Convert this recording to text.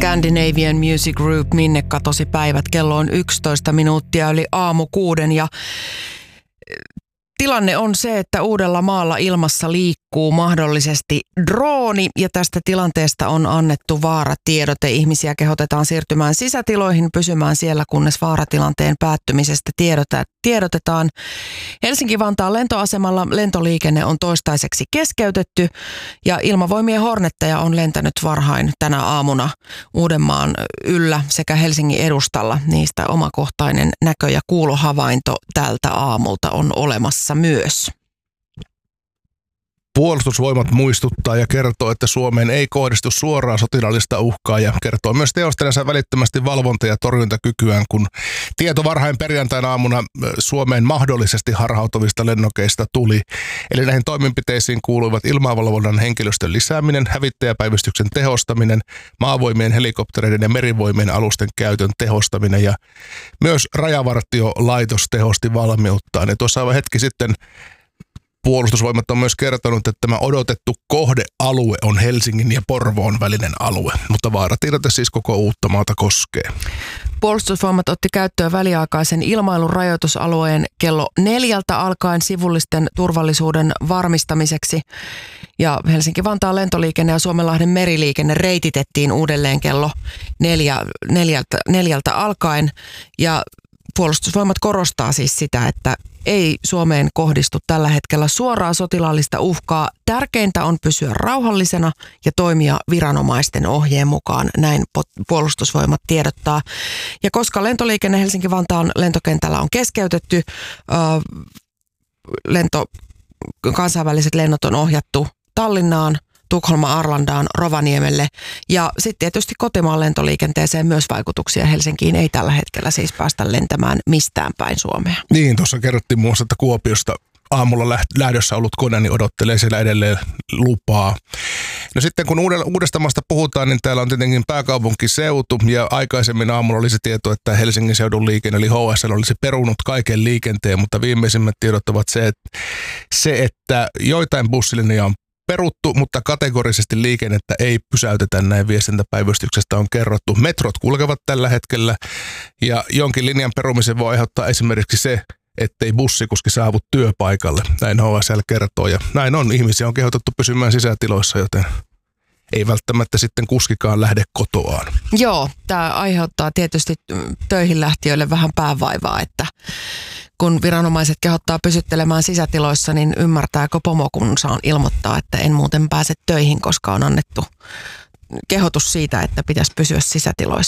Scandinavian Music Group, minne katosi päivät. Kello on 11 minuuttia yli aamu 6 ja tilanne on se, että Uudellamaalla ilmassa liikkuu mahdollisesti drooni ja tästä tilanteesta on annettu vaaratiedote. Ihmisiä kehotetaan siirtymään sisätiloihin, pysymään siellä, kunnes vaaratilanteen päättymisestä tiedotetaan. Helsinki-Vantaan lentoasemalla lentoliikenne on toistaiseksi keskeytetty ja ilmavoimien Hornetteja on lentänyt varhain tänä aamuna Uudenmaan yllä sekä Helsingin edustalla. Niistä omakohtainen näkö- ja kuulohavainto tältä aamulta on olemassa myös. Puolustusvoimat muistuttaa ja kertoo, että Suomeen ei kohdistu suoraan sotilaallista uhkaa ja kertoo myös teostensa välittömästi valvonta- ja torjuntakykyään, kun tieto varhain perjantaina aamuna Suomeen mahdollisesti harhautuvista lennokeista tuli. Eli näihin toimenpiteisiin kuuluivat ilmavalvonnan henkilöstön lisääminen, hävittäjäpäivystyksen tehostaminen, maavoimien, helikoptereiden ja merivoimien alusten käytön tehostaminen ja myös rajavartiolaitos tehosti valmiuttaan. Ja tuossa aivan hetki sitten Puolustusvoimat on myös kertonut, että tämä odotettu kohdealue on Helsingin ja Porvoon välinen alue, mutta vaaratiedote siis koko Uuttamaata koskee. Puolustusvoimat otti käyttöön väliaikaisen ilmailun rajoitusalueen kello 4 alkaen sivullisten turvallisuuden varmistamiseksi. Ja Helsinki-Vantaan lentoliikenne ja Suomenlahden meriliikenne reititettiin uudelleen kello 4 alkaen. Ja Puolustusvoimat korostaa siis sitä, että ei Suomeen kohdistu tällä hetkellä suoraa sotilaallista uhkaa. Tärkeintä on pysyä rauhallisena ja toimia viranomaisten ohjeen mukaan, näin Puolustusvoimat tiedottaa. Ja koska lentoliikenne Helsinki-Vantaan lentokentällä on keskeytetty, kansainväliset lennot on ohjattu Tallinnaan, Tukholma, Arlandaan, Rovaniemelle ja sitten tietysti kotimaan lentoliikenteeseen myös vaikutuksia. Helsinkiin ei tällä hetkellä siis päästä lentämään mistään päin Suomea. Niin, tuossa kerrottiin muun muassa, että Kuopiosta aamulla lähdössä ollut kone niin odottelee siellä edelleen lupaa. No sitten kun Uudestamaasta puhutaan, niin täällä on tietenkin pääkaupunkiseutu ja aikaisemmin aamulla oli se tieto, että Helsingin seudun liikenne eli HSL olisi perunut kaiken liikenteen, mutta viimeisimmät tiedot ovat se, että joitain bussilinjoja on peruttu, mutta kategorisesti liikennettä ei pysäytetä, näin viestintäpäivystyksestä on kerrottu. Metrot kulkevat tällä hetkellä ja jonkin linjan perumisen voi aiheuttaa esimerkiksi se, ettei bussikuski saavu työpaikalle. Näin HSL kertoo ja näin on. Ihmisiä on kehotettu pysymään sisätiloissa, joten ei välttämättä sitten kuskikaan lähde kotoaan. Joo, tämä aiheuttaa tietysti töihin lähtiöille vähän päävaivaa, että kun viranomaiset kehottaa pysyttelemään sisätiloissa, niin ymmärtääkö pomo, kun saan ilmoittaa, että en muuten pääse töihin, koska on annettu kehotus siitä, että pitäisi pysyä sisätiloissa.